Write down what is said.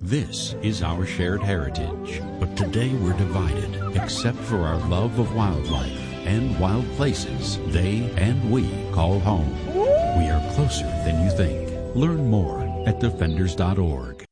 This is our shared heritage, but today we're divided, except for our love of wildlife and wild places they and we call home. We are closer than you think. Learn more at defenders.org.